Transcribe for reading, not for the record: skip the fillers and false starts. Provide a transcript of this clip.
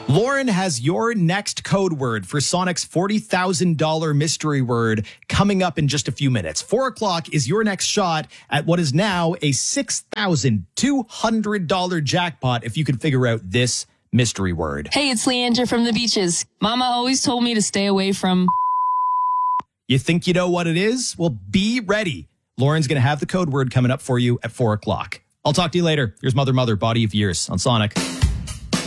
Lauren has your next code word for Sonic's $40,000 mystery word coming up in just a few minutes. 4 o'clock is your next shot at what is now a $6,200 jackpot if you can figure out this mystery word. Hey, it's Leandra from the beaches. Mama always told me to stay away from... You think you know what it is? Well, be ready. Lauren's going to have the code word coming up for you at 4 o'clock. I'll talk to you later. Here's Mother, Body of Years on Sonic.